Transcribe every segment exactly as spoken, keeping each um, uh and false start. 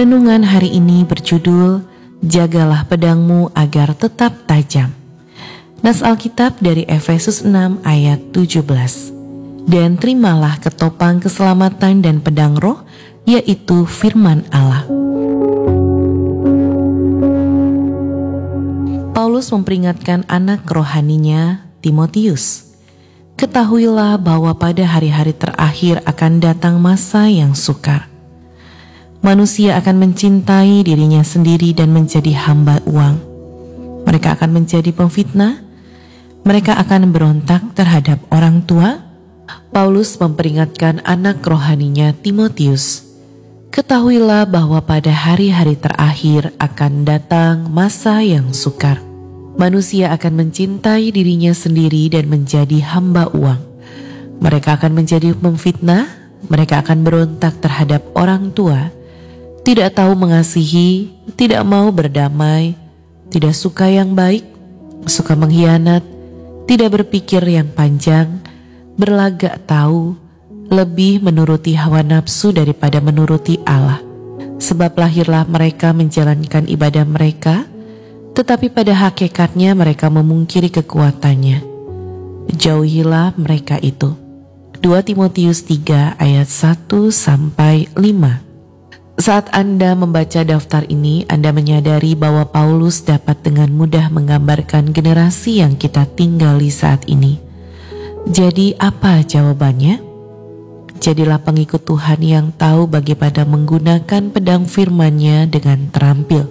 Renungan hari ini berjudul Jagalah pedangmu agar tetap tajam. Nas Alkitab dari Efesus enam ayat tujuh belas. Dan terimalah ketopang keselamatan dan pedang roh, yaitu firman Allah. Paulus memperingatkan anak rohaninya, Timotius. Ketahuilah bahwa pada hari-hari terakhir akan datang masa yang sukar. Manusia akan mencintai dirinya sendiri dan menjadi hamba uang. Mereka akan menjadi pemfitnah. Mereka akan berontak terhadap orang tua. Paulus memperingatkan anak rohaninya Timotius. Ketahuilah bahwa pada hari-hari terakhir akan datang masa yang sukar. Manusia akan mencintai dirinya sendiri dan menjadi hamba uang. Mereka akan menjadi pemfitnah. Mereka akan berontak terhadap orang tua. Tidak tahu mengasihi, tidak mau berdamai, tidak suka yang baik, suka mengkhianat, tidak berpikir yang panjang, berlagak tahu, lebih menuruti hawa nafsu daripada menuruti Allah. Sebab lahirlah mereka menjalankan ibadah mereka, tetapi pada hakikatnya mereka memungkiri kekuatannya. Jauhilah mereka itu. dua Timotius tiga ayat satu sampai lima. Saat Anda membaca daftar ini, Anda menyadari bahwa Paulus dapat dengan mudah menggambarkan generasi yang kita tinggali saat ini. Jadi apa jawabannya? Jadilah pengikut Tuhan yang tahu bagaimana menggunakan pedang firman-Nya dengan terampil.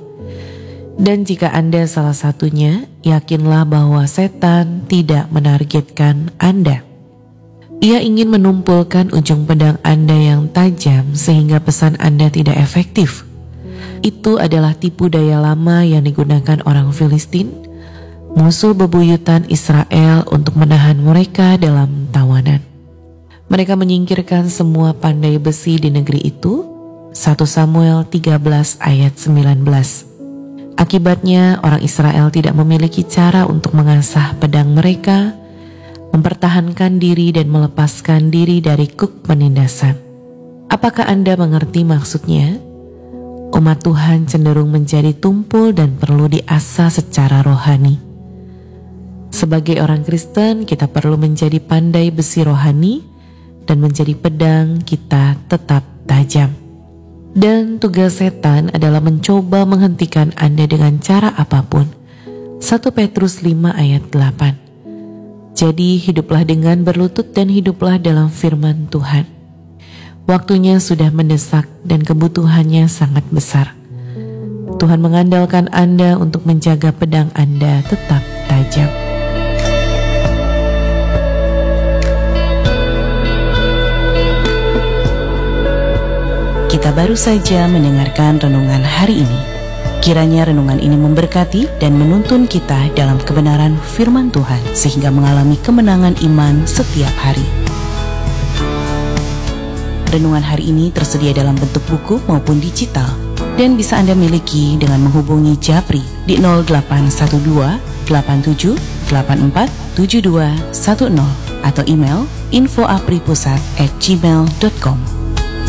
Dan jika Anda salah satunya, yakinlah bahwa setan tidak menargetkan Anda. Ia ingin menumpulkan ujung pedang Anda yang tajam sehingga pesan Anda tidak efektif. Itu adalah tipu daya lama yang digunakan orang Filistin, musuh bebuyutan Israel, untuk menahan mereka dalam tawanan. Mereka menyingkirkan semua pandai besi di negeri itu. satu Samuel tiga belas ayat sembilan belas. Akibatnya orang Israel tidak memiliki cara untuk mengasah pedang mereka, mempertahankan diri dan melepaskan diri dari kuk penindasan. Apakah Anda mengerti maksudnya? Umat Tuhan cenderung menjadi tumpul dan perlu diasah secara rohani. Sebagai orang Kristen, kita perlu menjadi pandai besi rohani dan menjadi pedang kita tetap tajam. Dan tugas setan adalah mencoba menghentikan Anda dengan cara apapun. satu Petrus lima ayat delapan. Jadi hiduplah dengan berlutut dan hiduplah dalam firman Tuhan. Waktunya sudah mendesak dan kebutuhannya sangat besar. Tuhan mengandalkan Anda untuk menjaga pedang Anda tetap tajam. Kita baru saja mendengarkan renungan hari ini. Kiranya renungan ini memberkati dan menuntun kita dalam kebenaran firman Tuhan sehingga mengalami kemenangan iman setiap hari. Renungan hari ini tersedia dalam bentuk buku maupun digital dan bisa Anda miliki dengan menghubungi Japri di nol delapan satu dua delapan tujuh delapan empat tujuh dua satu nol atau email info apripusat at gmail dot com.